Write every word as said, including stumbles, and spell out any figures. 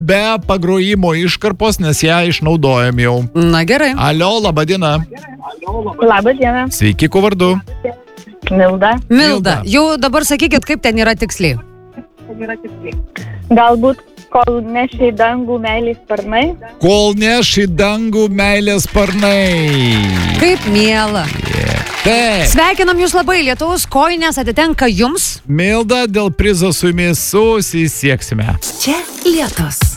be pagrojimo iškarpos, nes ją išnaudojam jau. Na gerai. Alio, laba diena. Labą dieną. Sveiki, kuo vardu? Milda. Milda, jau dabar sakykit, kaip ten yra tiksliai. Galbūt kol neši į dangų meilės sparnai. Kol neš į dangų meilės sparnai. Kaip miela. Taip. Sveikinam jūs labai, Lietuvos kojinės atitenka jums. Milda, dėl prizo su jumis susisieksime. Čia Lietus.